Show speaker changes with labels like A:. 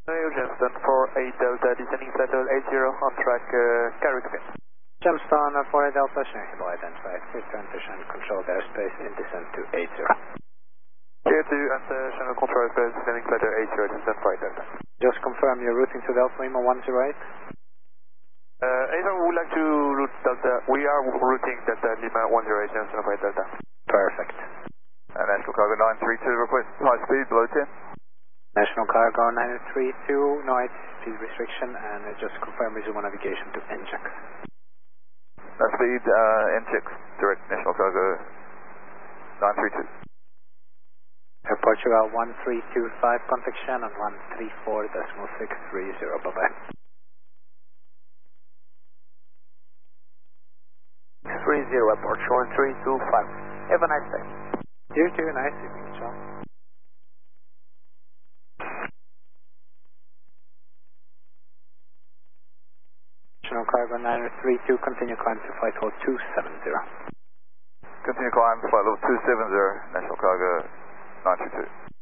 A: Jamestown 48 Delta, descending flight level 80 on track, Carrickville.
B: Jamestown 48 Delta, Shanghai identified, return to Channel Control airspace in descent to 80.
A: Clear to enter Channel Control airspace, descending flight level 80, descent 5 Delta.
B: Just confirm your routing to Delta Lima 108.
A: Anytime we would like to route Delta, we are routing Delta Lima 108, Jamestown 5 Delta.
B: Perfect.
A: National Cargo 932, request high speed below 10.
B: National Cargo 932, no speed restriction, and just confirm resume navigation to NCHEX.
A: No speed, NCHEX, direct National Cargo 932.
B: Air Portugal 1325, contact Shannon 134.630, bye-bye.
A: 30, Air Portugal 1325. Have a nice day.
B: You too, nice evening, Sean. National Cargo 932, continue climb to flight level 270.
A: Continue climb to flight level 270, National Cargo 932.